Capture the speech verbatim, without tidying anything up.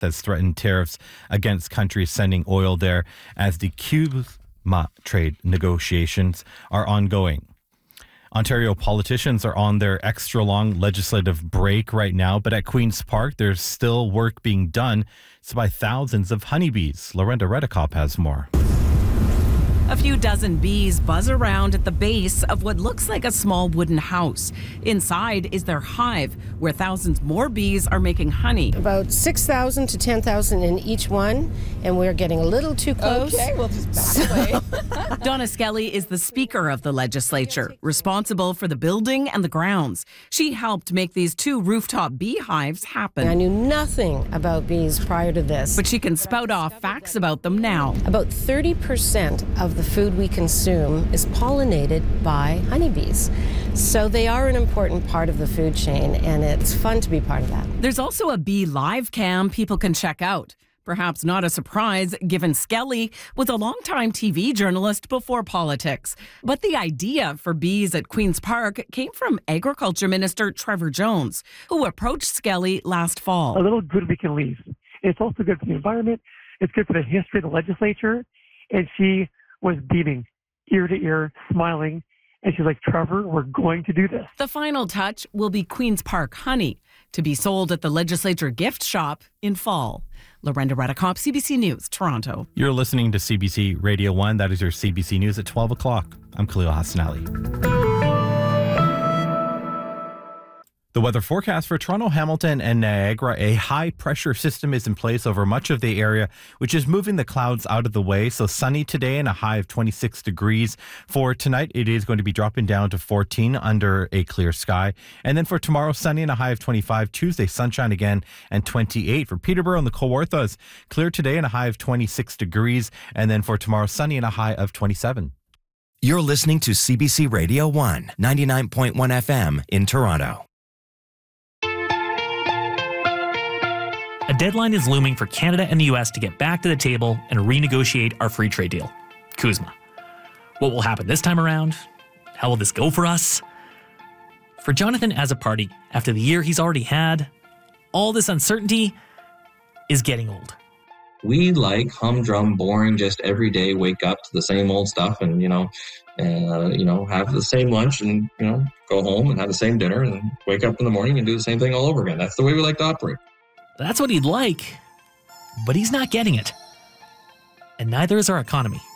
that's threatened tariffs against countries sending oil there as the CUSMA trade negotiations are ongoing. Ontario politicians are on their extra-long legislative break right now, but at Queen's Park, there's still work being done. It's by thousands of honeybees. Lorenda Redekop has more. A few dozen bees buzz around at the base of what looks like a small wooden house. Inside is their hive, where thousands more bees are making honey. About six thousand to ten thousand in each one, and we're getting a little too close. Okay, we'll just back away. Donna Skelly is the Speaker of the Legislature, responsible for the building and the grounds. She helped make these two rooftop beehives happen. I knew nothing about bees prior to this. But she can spout off facts about them now. About thirty percent of the food we consume is pollinated by honeybees. So they are an important part of the food chain, and it's fun to be part of that. There's also a bee live cam people can check out. Perhaps not a surprise, given Skelly was a longtime T V journalist before politics. But the idea for bees at Queen's Park came from Agriculture Minister Trevor Jones, who approached Skelly last fall. A little good we can leave. It's also good for the environment. It's good for the history of the legislature. And she was beaming, ear to ear, smiling. And she's like, Trevor, we're going to do this. The final touch will be Queen's Park honey, to be sold at the Legislature gift shop in fall. Lorenda Redekop, C B C News, Toronto. You're listening to C B C Radio one. That is your C B C News at twelve o'clock. I'm Khalil Hassanali. The weather forecast for Toronto, Hamilton, and Niagara. A high-pressure system is in place over much of the area, which is moving the clouds out of the way. So sunny today and a high of twenty-six degrees. For tonight, it is going to be dropping down to fourteen under a clear sky. And then for tomorrow, sunny and a high of twenty-five. Tuesday, sunshine again and twenty-eight. For Peterborough and the Kawarthas, clear today and a high of twenty-six degrees. And then for tomorrow, sunny and a high of twenty-seven. You're listening to C B C Radio one, ninety-nine point one F M in Toronto. A deadline is looming for Canada and the U S to get back to the table and renegotiate our free trade deal, CUSMA. What will happen this time around? How will this go for us? For Jonathan as a party, after the year he's already had, all this uncertainty is getting old. We like humdrum, boring, just every day wake up to the same old stuff and, you know, uh, you know, have the same lunch and, you know, go home and have the same dinner and wake up in the morning and do the same thing all over again. That's the way we like to operate. That's what he'd like, but he's not getting it. And neither is our economy.